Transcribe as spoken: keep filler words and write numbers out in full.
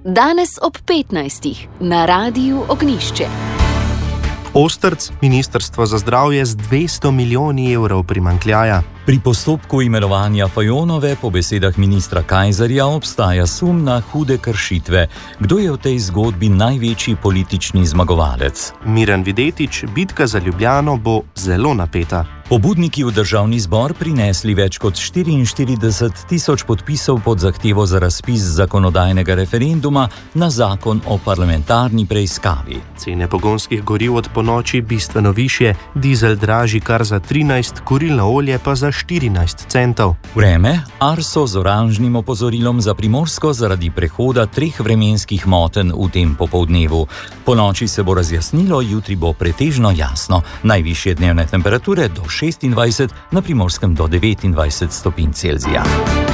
Danes ob petnajstih na Radiu Ognjišče. Ostrc, Ministrstvo za zdravje z dvesto milijoni evrov primanjkljaja. Pri postopku imenovanja Fajonove po besedah ministra Kajzerja obstaja sum na hude kršitve. Kdo je v tej zgodbi največji politični zmagovalec? Miran Videtič, bitka za Ljubljano bo zelo napeta. Pobudniki v državni zbor prinesli več kot štiriinštirideset tisoč podpisov pod zahtevo za razpis zakonodajnega referenduma na zakon o parlamentarni preiskavi. Cene pogonskih goriv od ponoči bistveno višje, dizel dražji kar za trinajst, kurilno olje pa za štirinajst centov. Vreme, Arso z oranžnim opozorilom za Primorsko zaradi prehoda treh vremenskih motenj v tem popoldnevu. Po noči se bo razjasnilo, jutri bo pretežno jasno. Najvišje dnevne temperature do šestindvajset, na Primorskem do devetindvajset stopinj Celzija.